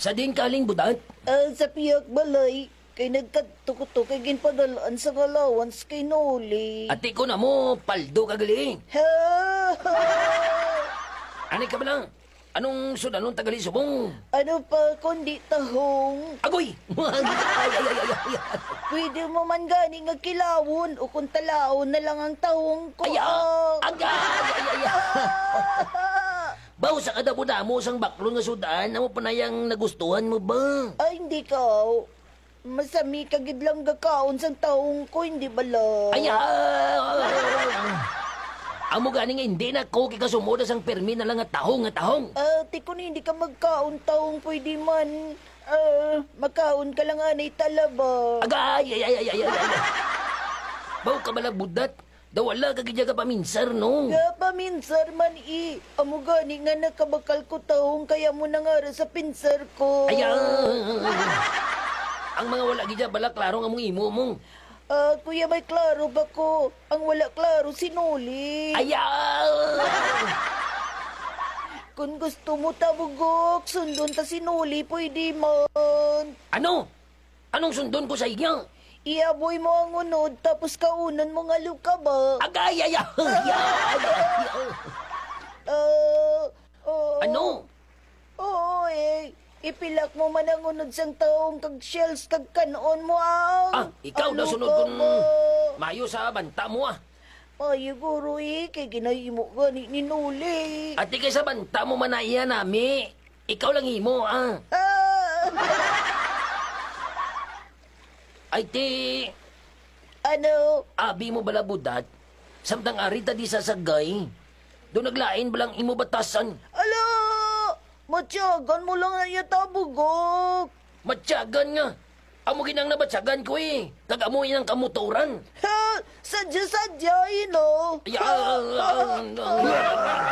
Sa din kaling budat? Sa piyak balay, kay nagkatukuto kay ginpadalaan sa allowance kay Noli. Ati ko na mo, paldo kagali. Ha! Ani ka ba lang? Anong sudanong tagali subong? Ano pa kundi tahong? Agoy! Ay. Pwede mo man gani nga kilawon o kung talaon na lang ang tahong ko. Agay! Baw sa kadamo-damo sang baklon nga sudan, amo panayang nagustuhan mo ba? Ay, hindi ka. Masami kagid lang gakaon sang tahong ko, hindi bala. Ay, amo gani nga hindi na ko kikasumuda sang permi na lang nga tahong. Tiko ni hindi ka magkaon tahong pwede man. Magkaon ka lang anay talaba. Agay! Baw ka bala budat, daw wala kagidya ka paminsar, no? Paminsar man amo gani nga nakabakal ko tahong kaya mo nangara sa pinsar ko. Ay, ang mga wala gidya bala klaro nga mong imo mong. Kuya may klaro ba ko? Ang wala klaro si Noli. Ayaw! Kung gusto mo tabugok, sundon ta si Noli, pwede man. Ano? Anong sundon ko sa inyo? Iaboy mo ang unod, tapos kaunan mo nga luka ba? Agay! Ano? Oo ipilak mo man ang unod sang taong kag shells kag kanon mo ang. Ikaw na sunod ka kung ba? mayo sa banta mo Ay, guro kay ginahimo gani ni Noli. At kay sa banta mo manaiya nami. Ikaw lang imo Ay ti, Ano? abi mo bala budat? Samtang arita di sa sagay. Doon naglain balang imo batasan. Ala! Matyagan mo lang na yatabugok. Matyagan nga. Amo ginang nabatsagan ko Kagamoy ng kamuturan. Ha! Sadya-sadya, no? Ay,